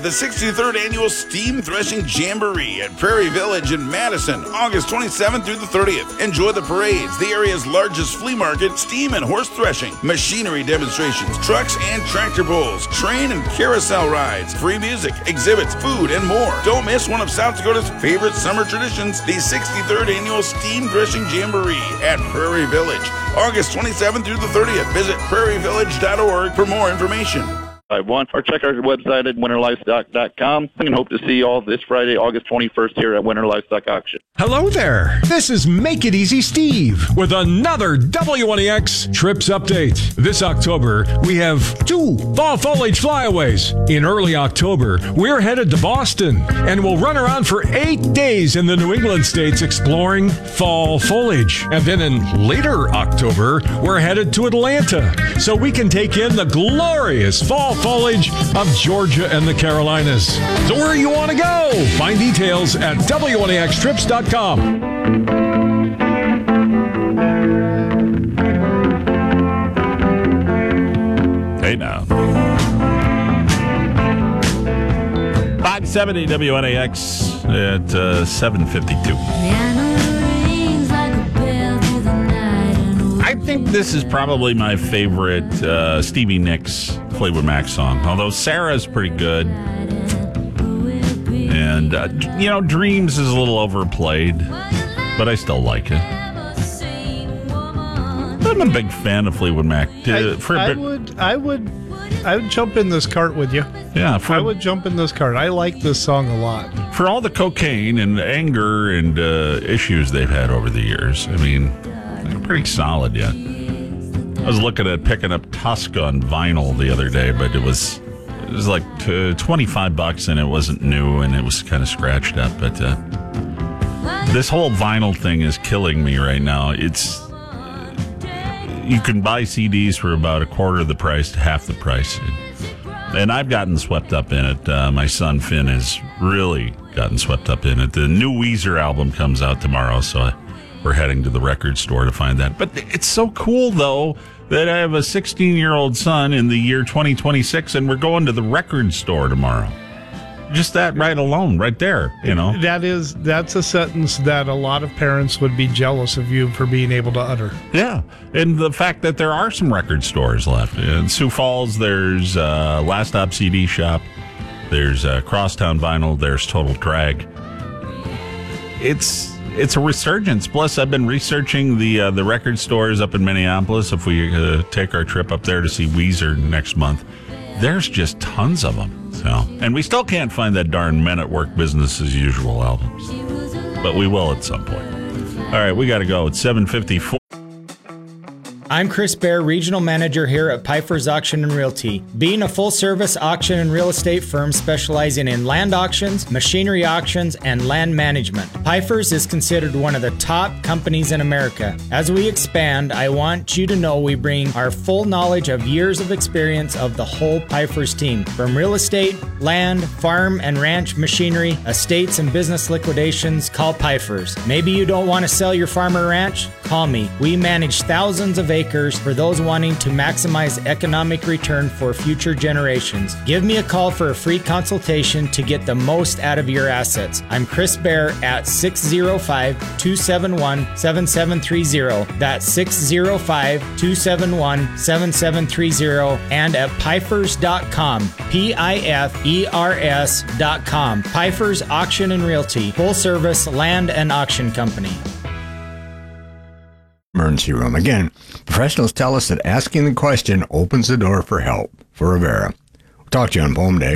The 63rd Annual Steam Threshing Jamboree at Prairie Village in Madison, August 27th through the 30th. Enjoy the parades, the area's largest flea market, steam and horse threshing, machinery demonstrations, trucks and tractor pulls, train and carousel rides, free music, exhibits, food, and more. Don't miss one of South Dakota's favorite summer traditions, the 63rd Annual Steam Threshing Jamboree at Prairie Village, August 27th through the 30th. Visit prairievillage.org for more information. Or check our website at winterlivestock.com. And hope to see you all this Friday, August 21st here at Winter Livestock Auction. Hello there. This is Make It Easy Steve with another W1EX Trips Update. This October, we have 2 fall foliage flyaways. In early October, we're headed to Boston and we'll run around for 8 days in the New England states exploring fall foliage. And then in later October, we're headed to Atlanta so we can take in the glorious fall foliage of Georgia and the Carolinas. So where you want to go? Find details at W1EXTrips.com. Hey now. 570 WNAX at 7:52. I think this is probably my favorite Stevie Nicks Fleetwood Mac song, although Sarah's pretty good. And, Dreams is a little overplayed, but I still like it. I'm a big fan of Fleetwood Mac. I would jump in this cart with you. Yeah, I would jump in this cart. I like this song a lot. For all the cocaine and anger and issues they've had over the years, I mean, they're pretty solid yet. I was looking at picking up Tusk on vinyl the other day, but it was like $25 and it wasn't new and it was kind of scratched up. But this whole vinyl thing is killing me right now. You can buy CDs for about a quarter of the price to half the price. And I've gotten swept up in it. My son Finn has really gotten swept up in it. The new Weezer album comes out tomorrow, so we're heading to the record store to find that. But it's so cool, though, that I have a 16-year-old son in the year 2026, and we're going to the record store tomorrow. Just that right alone, right there, That's a sentence that a lot of parents would be jealous of you for being able to utter. Yeah, and the fact that there are some record stores left. In Sioux Falls, there's Last Stop CD Shop, there's Crosstown Vinyl, there's Total Drag. It's a resurgence. Plus, I've been researching the record stores up in Minneapolis. If we take our trip up there to see Weezer next month, there's just tons of them. So, and we still can't find that darn Men at Work Business as Usual albums, but we will at some point. All right, we got to go. It's 7:54. I'm Chris Bear, Regional Manager here at Pfeiffer's Auction and Realty. Being a full-service auction and real estate firm specializing in land auctions, machinery auctions, and land management, Pfeiffer's is considered one of the top companies in America. As we expand, I want you to know we bring our full knowledge of years of experience of the whole Pfeiffer's team. From real estate, land, farm, and ranch machinery, estates, and business liquidations, call Pfeiffer's. Maybe you don't want to sell your farm or ranch? Call me. We manage thousands of acres for those wanting to maximize economic return for future generations. Give me a call for a free consultation to get the most out of your assets. I'm Chris Bear at 605-271-7730. That's 605-271-7730 and at Pfeifers.com. Pifers.com. Pfeiffer's Auction and Realty. Full service land and auction company. Emergency room. Again, professionals tell us that asking the question opens the door for help. For Rivera. We'll talk to you on Poem Day.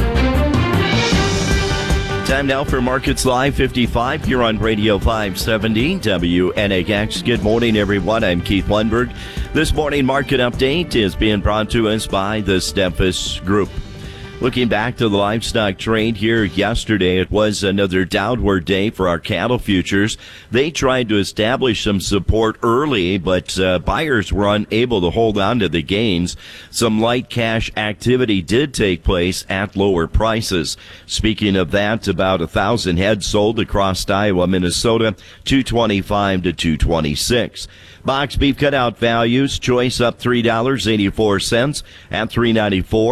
Time now for Markets Live 55 here on Radio 570 WNAX. Good morning, everyone. I'm Keith Lundberg. This morning market update is being brought to us by the Steffes Group. Looking back to the livestock trade here yesterday, it was another downward day for our cattle futures. They tried to establish some support early, but buyers were unable to hold on to the gains. Some light cash activity did take place at lower prices. Speaking of that, about 1,000 heads sold across Iowa, Minnesota, 225 to 226. Box beef cutout values, choice up $3.84 at $3.94.